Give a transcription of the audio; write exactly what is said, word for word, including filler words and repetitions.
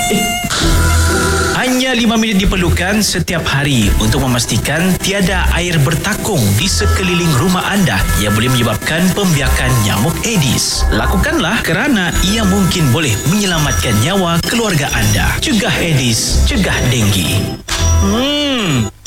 Hanya lima minit diperlukan setiap hari untuk memastikan tiada air bertakung di sekeliling rumah anda yang boleh menyebabkan pembiakan nyamuk Aedes. Lakukanlah kerana ia mungkin boleh menyelamatkan nyawa keluarga anda. Cegah Aedes, cegah denggi. Hmm...